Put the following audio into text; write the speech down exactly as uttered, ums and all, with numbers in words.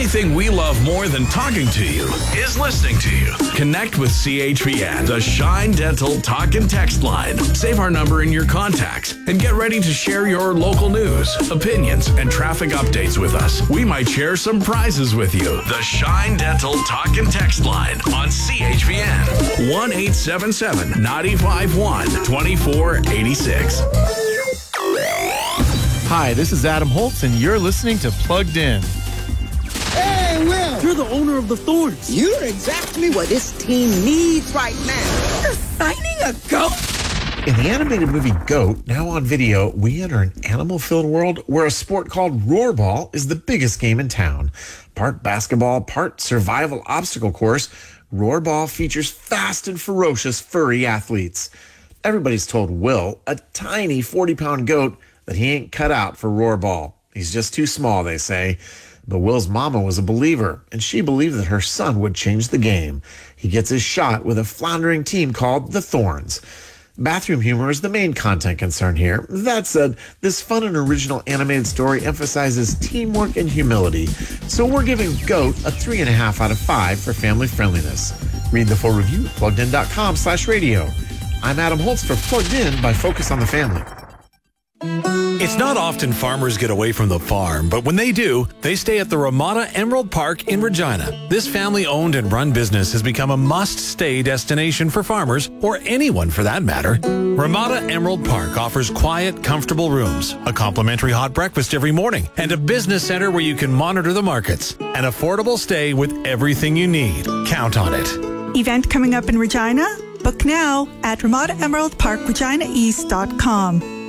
only thing we love more than talking to you is listening to you. Connect with C H P N, the Shine Dental talk and text line. Save our number in your contacts and get ready to share your local news, opinions, and traffic updates with us. We might share some prizes with you. The Shine Dental talk and text line on C H P N. one eight seven seven, nine five one, two four eight six. Hi, this is Adam Holtz, and you're listening to Plugged In. Hey, Will. You're the owner of the Thorns. You're exactly what this team needs right now. You're signing a goat? In the animated movie Goat, now on video, we enter an animal-filled world where a sport called Roarball is the biggest game in town. Part basketball, part survival obstacle course, Roarball features fast and ferocious furry athletes. Everybody's told Will, a tiny forty-pound goat, that he ain't cut out for Roarball. He's just too small, they say. But Will's mama was a believer, and she believed that her son would change the game. He gets his shot with a floundering team called the Thorns. Bathroom humor is the main content concern here. That said, this fun and original animated story emphasizes teamwork and humility. So we're giving Goat a three and a half out of five for family friendliness. Read the full review at pluggedin.com slash radio. I'm Adam Holtz for Plugged In by Focus on the Family. It's not often farmers get away from the farm, but when they do, they stay at the Ramada Emerald Park in Regina. This family-owned and run business has become a must-stay destination for farmers, or anyone for that matter. Ramada Emerald Park offers quiet, comfortable rooms, a complimentary hot breakfast every morning, and a business center where you can monitor the markets. An affordable stay with everything you need. Count on it. Event coming up in Regina? Book now at ramada emerald park regina east dot com.